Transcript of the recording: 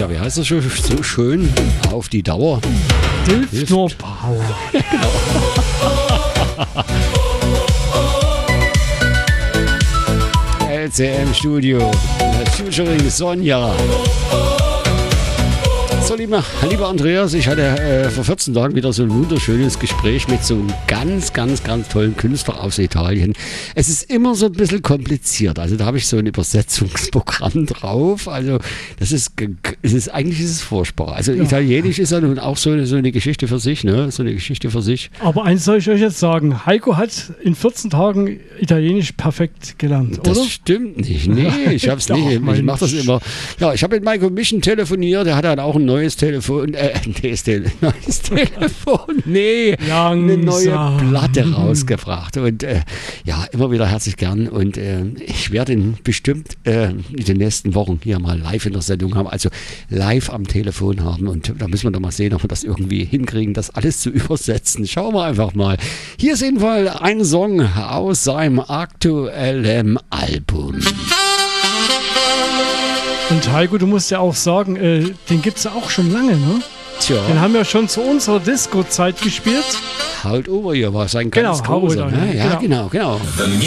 ja, wie heißt das so schön? Auf die Dauer. Hilft nur Power. LCM Studio. Featuring Sonja. So, lieber Andreas, ich hatte vor 14 Tagen wieder so ein wunderschönes Gespräch mit so einem ganz tollen Künstler aus Italien. Es ist immer so ein bisschen kompliziert. Also da habe ich so ein Übersetzungsprogramm drauf. Also eigentlich ist es furchtbar. Also ja. Italienisch ist ja nun auch so eine Geschichte für sich, ne? So eine Geschichte für sich. Aber eins soll ich euch jetzt sagen. Heiko hat in 14 Tagen Italienisch perfekt gelernt, oder? Das stimmt nicht. Nee, ich hab's nicht. Ich mache das immer. Ja, ich habe mit Michael Mission telefoniert. Der hat dann auch ein neues Telefon. Neues Telefon. Nee, eine neue Platte rausgebracht. Und ja, immer wieder herzlich gern. Und ich werde ihn bestimmt in den nächsten Wochen hier mal live in der Sendung haben. Also live am Telefon haben. Und da müssen wir doch mal sehen, ob wir das irgendwie hinkriegen, das alles zu übersetzen. Schauen wir einfach mal. Hier ist jedenfalls ein Song aus seinem aktuellen Album. Und Heiko, du musst ja auch sagen, den gibt es ja auch schon lange, ne? Tja. Den haben wir schon zu unserer Disco-Zeit gespielt. Haut over hier war sein ganz großer. Ne? Ja, genau.